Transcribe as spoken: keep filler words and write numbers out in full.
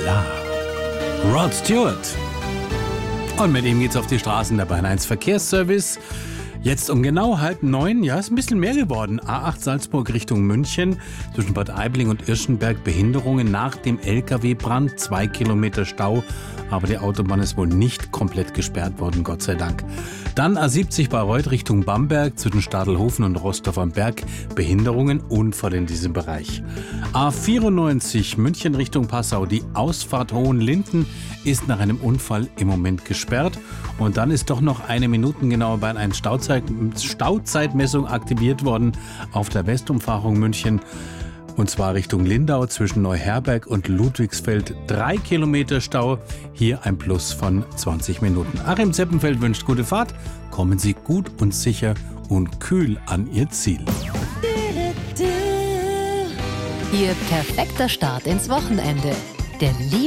la. Rod Stewart. Und mit ihm geht's auf die Straßen der Bayern eins Verkehrsservice. Jetzt um genau halb neun, ja, ist ein bisschen mehr geworden. A acht Salzburg Richtung München, zwischen Bad Aibling und Irschenberg Behinderungen nach dem L K W-Brand. Zwei Kilometer Stau, aber die Autobahn ist wohl nicht komplett gesperrt worden, Gott sei Dank. Dann A siebzig Bayreuth Richtung Bamberg, zwischen Stadelhofen und Rostorf am Berg. Behinderungen, Unfall in diesem Bereich. A vierundneunzig München Richtung Passau, die Ausfahrt Hohenlinden ist nach einem Unfall im Moment gesperrt. Und dann ist doch noch eine minutengenaue Bahn eine Stauzeit, Stauzeitmessung aktiviert worden auf der Westumfahrung München. Und zwar Richtung Lindau zwischen Neuherberg und Ludwigsfeld. Drei Kilometer Stau, hier ein Plus von zwanzig Minuten. Achim Zeppenfeld wünscht gute Fahrt. Kommen Sie gut und sicher und kühl an Ihr Ziel. Ihr perfekter Start ins Wochenende. Der Liebe